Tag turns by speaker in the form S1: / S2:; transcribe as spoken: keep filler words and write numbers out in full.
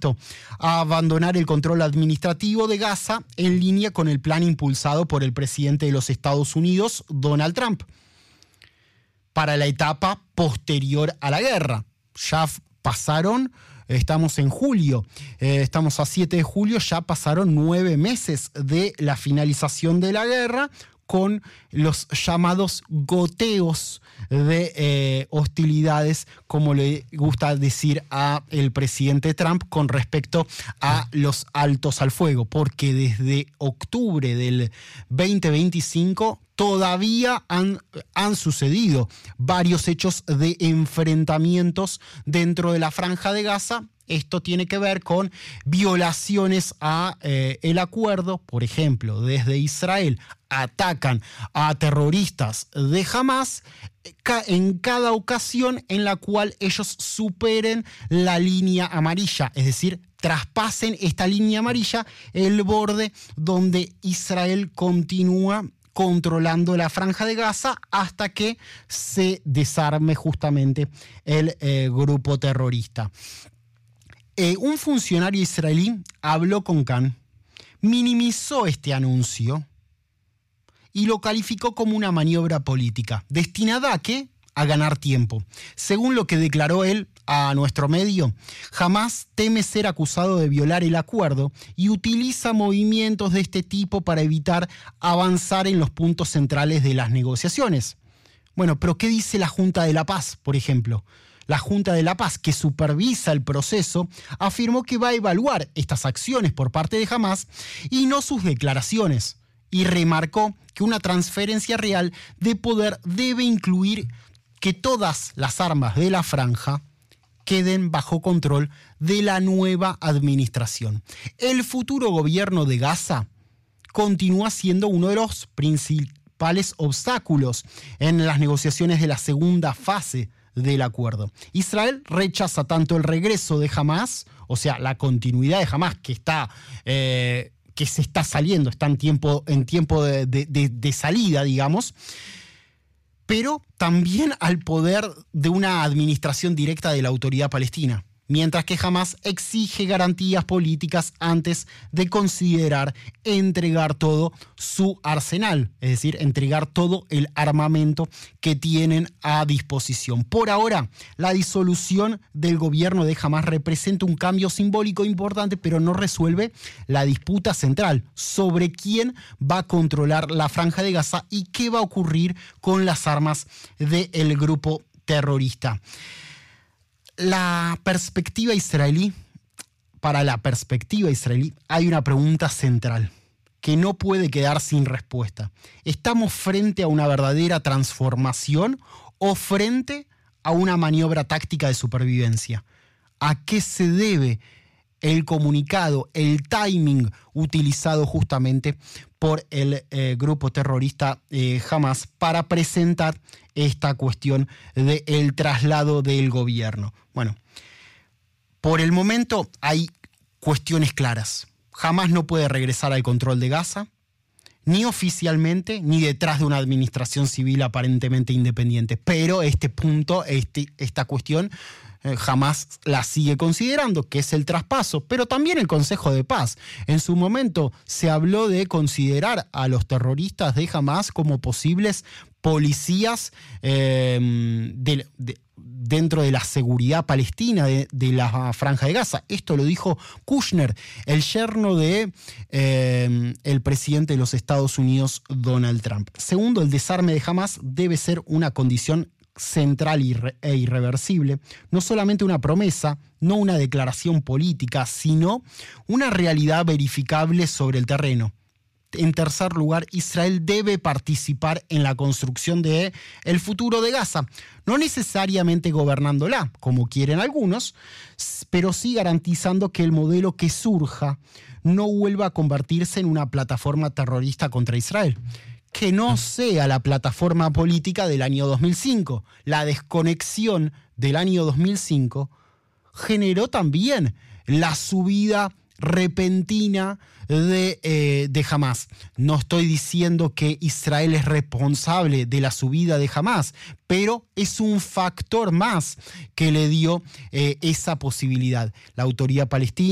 S1: dispuesto a abandonar el control administrativo de Gaza en línea con el plan impulsado por el presidente de los Estados Unidos, Donald Trump, para la etapa posterior a la guerra. Ya pasaron, estamos en julio, eh, estamos a siete de julio, ya pasaron nueve meses de la finalización de la guerra, con los llamados goteos de eh, hostilidades, como le gusta decir a el presidente Trump con respecto a los altos al fuego, porque desde octubre del veinte veinticinco todavía han, han sucedido varios hechos de enfrentamientos dentro de la Franja de Gaza. Esto tiene que ver con violaciones a eh, el acuerdo. Por ejemplo, desde Israel atacan a terroristas de Hamás en cada ocasión en la cual ellos superen la línea amarilla, es decir, traspasen esta línea amarilla, el borde donde Israel continúa controlando la Franja de Gaza hasta que se desarme justamente el eh, grupo terrorista. Eh, un funcionario israelí habló con Khan, minimizó este anuncio y lo calificó como una maniobra política. ¿Destinada a qué? A ganar tiempo. Según lo que declaró él a nuestro medio, Hamás teme ser acusado de violar el acuerdo y utiliza movimientos de este tipo para evitar avanzar en los puntos centrales de las negociaciones. Bueno, pero ¿qué dice la Junta de la Paz, por ejemplo? La Junta de la Paz, que supervisa el proceso, afirmó que va a evaluar estas acciones por parte de Hamás y no sus declaraciones, y remarcó que una transferencia real de poder debe incluir que todas las armas de la franja queden bajo control de la nueva administración. El futuro gobierno de Gaza continúa siendo uno de los principales obstáculos en las negociaciones de la segunda fase del acuerdo. Israel rechaza tanto el regreso de Hamás, o sea, la continuidad de Hamás que está eh, que se está saliendo, está en tiempo, en tiempo de, de, de, de salida, digamos, pero también al poder de una administración directa de la autoridad palestina, mientras que Hamás exige garantías políticas antes de considerar entregar todo su arsenal, es decir, entregar todo el armamento que tienen a disposición. Por ahora, la disolución del gobierno de Hamás representa un cambio simbólico importante, pero no resuelve la disputa central sobre quién va a controlar la Franja de Gaza y qué va a ocurrir con las armas del grupo terrorista. La perspectiva israelí, para la perspectiva israelí, hay una pregunta central que no puede quedar sin respuesta. ¿Estamos frente a una verdadera transformación o frente a una maniobra táctica de supervivencia? ¿A qué se debe el comunicado, el timing utilizado justamente por el eh, grupo terrorista eh, Hamás para presentar esta cuestión del traslado del gobierno? Bueno, por el momento hay cuestiones claras. Hamás no puede regresar al control de Gaza, ni oficialmente, ni detrás de una administración civil aparentemente independiente. Pero este punto, este, esta cuestión, eh, Hamás la sigue considerando, que es el traspaso, pero también el Consejo de Paz. En su momento se habló de considerar a los terroristas de Hamás como posibles policías eh, de, de, dentro de la seguridad palestina de, de la Franja de Gaza. Esto lo dijo Kushner, el yerno de eh, el presidente de los Estados Unidos, Donald Trump. Segundo, el desarme de Hamás debe ser una condición central e irreversible, no solamente una promesa, no una declaración política, sino una realidad verificable sobre el terreno. En tercer lugar, Israel debe participar en la construcción de el futuro de Gaza, no necesariamente gobernándola, como quieren algunos, pero sí garantizando que el modelo que surja no vuelva a convertirse en una plataforma terrorista contra Israel. Que no sea la plataforma política del año dos mil cinco. La desconexión del año dos mil cinco generó también la subida repentina de, eh, de Hamás. No estoy diciendo que Israel es responsable de la subida de Hamás, pero es un factor más que le dio eh, esa posibilidad. La autoridad palestina